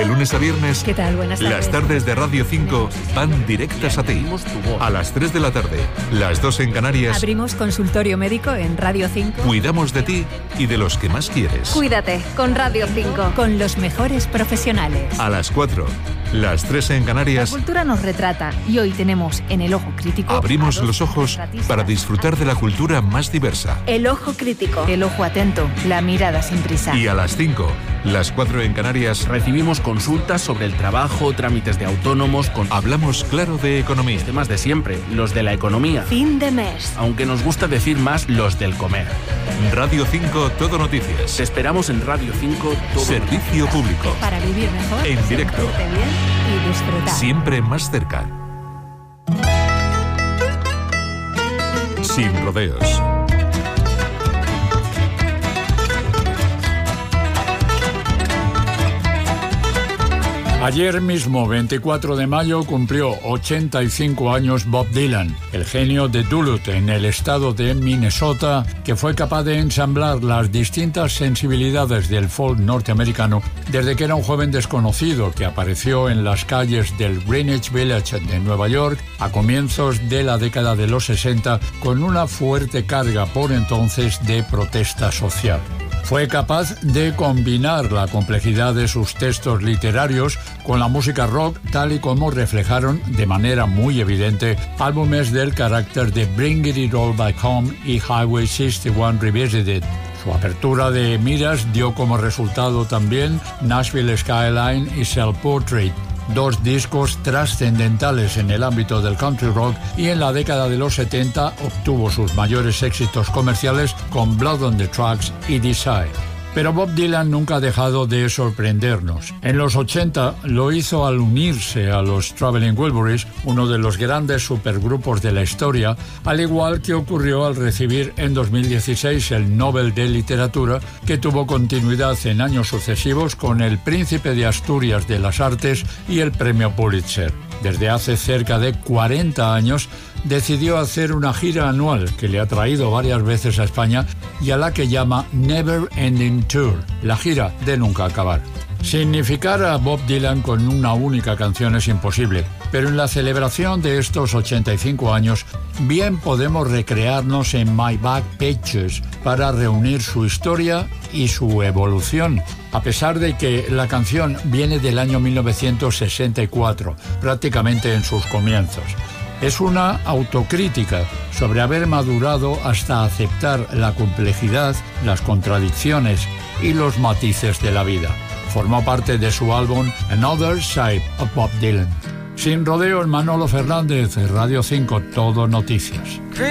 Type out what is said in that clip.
De lunes a viernes, ¿Qué tal? Buenas tardes. las tardes de Radio 5 van directas a ti. A las 3 de la tarde, las 2 en Canarias. Abrimos consultorio médico en Radio 5. Cuidamos de ti y de los que más quieres. Cuídate con Radio 5. Con los mejores profesionales. A las 4, las 3 en Canarias. La cultura nos retrata y hoy tenemos en El Ojo Crítico... Abrimos los ojos para disfrutar de la cultura más diversa. El Ojo Crítico. El ojo atento, la mirada sin prisa. Y a las 5, las 4 en Canarias, recibimos consultas sobre el trabajo, trámites de autónomos, hablamos claro de economía. Los temas de siempre, los de la economía. Fin de mes. Aunque nos gusta decir más los del comer. Radio 5 Todo Noticias. Te esperamos en Radio 5 Todo Servicio Noticias. público. Para vivir mejor. En directo. sentirte bien y disfrutar. Siempre más cerca. Sin rodeos. Ayer mismo, 24 de mayo, cumplió 85 años Bob Dylan, el genio de Duluth, en el estado de Minnesota, que fue capaz de ensamblar las distintas sensibilidades del folk norteamericano desde que era un joven desconocido que apareció en las calles del Greenwich Village de Nueva York a comienzos de la década de los 60 con una fuerte carga por entonces de protesta social. Fue capaz de combinar la complejidad de sus textos literarios con la música rock, tal y como reflejaron de manera muy evidente álbumes del carácter de Bring It All Back Home y Highway 61 Revisited. Su apertura de miras dio como resultado también Nashville Skyline y Self Portrait, dos discos trascendentales en el ámbito del country rock, y en la década de los 70 obtuvo sus mayores éxitos comerciales con Blood on the Tracks y Desire. Pero Bob Dylan nunca ha dejado de sorprendernos. En los 80 lo hizo al unirse a los Traveling Wilburys, uno de los grandes supergrupos de la historia, al igual que ocurrió al recibir en 2016 el Nobel de Literatura, que tuvo continuidad en años sucesivos con el Príncipe de Asturias de las Artes y el Premio Pulitzer. Desde hace cerca de 40 años decidió hacer una gira anual que le ha traído varias veces a España y a la que llama Never Ending Tour, la gira de nunca acabar. Significar a Bob Dylan con una única canción es imposible, pero en la celebración de estos 85 años bien podemos recrearnos en My Back Pages para reunir su historia y su evolución, a pesar de que la canción viene del año 1964, prácticamente en sus comienzos. Es una autocrítica sobre haber madurado hasta aceptar la complejidad, las contradicciones y los matices de la vida. Formó parte de su álbum Another Side of Bob Dylan. Sin rodeos, Manolo Fernández, Radio 5 Todo Noticias.